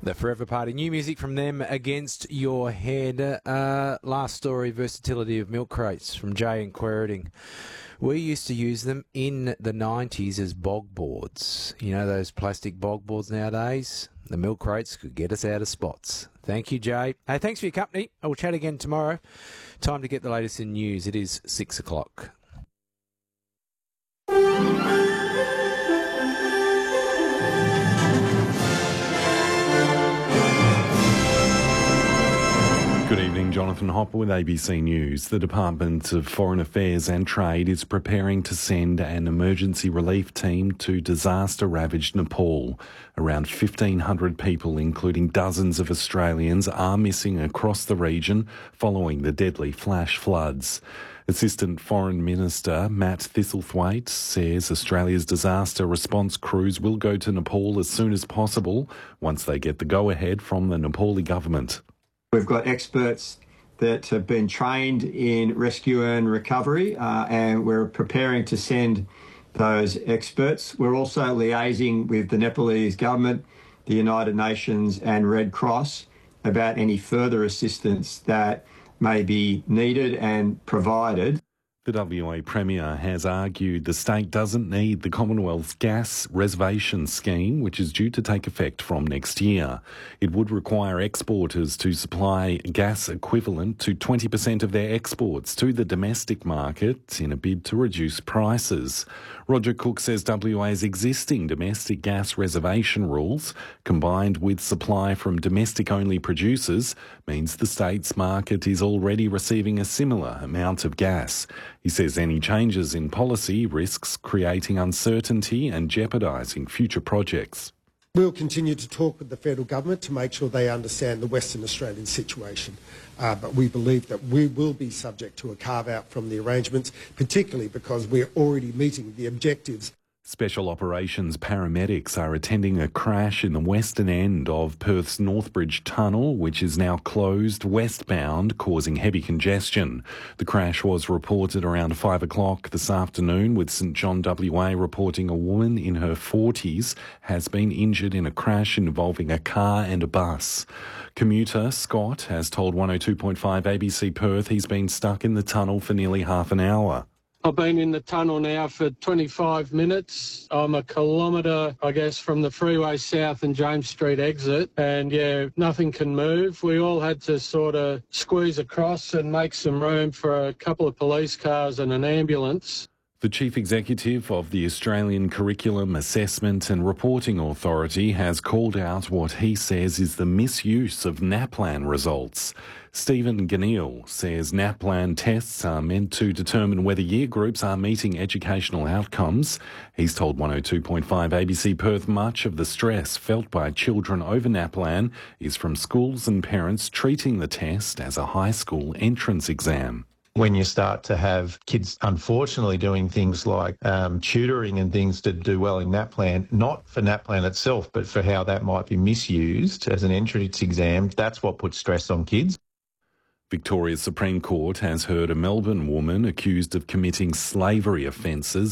The Forever Party. New music from them, Against Your Head. Last story, versatility of milk crates from Jay and Queriting. We used to use them in the 90s as bog boards. You know those plastic bog boards nowadays? The milk crates could get us out of spots. Thank you, Jay. Hey, thanks for your company. I will chat again tomorrow. Time to get the latest in news. It is 6 o'clock. Good evening, Jonathan Hopper with ABC News. The Department of Foreign Affairs and Trade is preparing to send an emergency relief team to disaster-ravaged Nepal. Around 1,500 people, including dozens of Australians, are missing across the region following the deadly flash floods. Assistant Foreign Minister Matt Thistlethwaite says Australia's disaster response crews will go to Nepal as soon as possible once they get the go-ahead from the Nepali government. We've got experts that have been trained in rescue and recovery, and we're preparing to send those experts. We're also liaising with the Nepalese government, the United Nations and Red Cross about any further assistance that may be needed and provided. The WA Premier has argued the state doesn't need the Commonwealth's gas reservation scheme, which is due to take effect from next year. It would require exporters to supply gas equivalent to 20% of their exports to the domestic market in a bid to reduce prices. Roger Cook says WA's existing domestic gas reservation rules, combined with supply from domestic-only producers, means the state's market is already receiving a similar amount of gas. He says any changes in policy risks creating uncertainty and jeopardising future projects. We'll continue to talk with the federal government to make sure they understand the Western Australian situation. But we believe that we will be subject to a carve-out from the arrangements, particularly because we're already meeting the objectives. Special operations paramedics are attending a crash in the western end of Perth's Northbridge Tunnel, which is now closed westbound, causing heavy congestion. The crash was reported around 5 o'clock this afternoon, with St John WA reporting a woman in her 40s has been injured in a crash involving a car and a bus. Commuter Scott has told 102.5 ABC Perth he's been stuck in the tunnel for nearly half an hour. I've been in the tunnel now for 25 minutes. I'm a kilometre, I guess, from the Freeway South and James Street exit. And, yeah, nothing can move. We all had to sort of squeeze across and make some room for a couple of police cars and an ambulance. The Chief Executive of the Australian Curriculum Assessment and Reporting Authority has called out what he says is the misuse of NAPLAN results. Stephen Ganneil says NAPLAN tests are meant to determine whether year groups are meeting educational outcomes. He's told 102.5 ABC Perth much of the stress felt by children over NAPLAN is from schools and parents treating the test as a high school entrance exam. When you start to have kids, unfortunately, doing things like tutoring and things to do well in NAPLAN, not for NAPLAN itself, but for how that might be misused as an entrance exam, that's what puts stress on kids. Victoria's Supreme Court has heard a Melbourne woman accused of committing slavery offences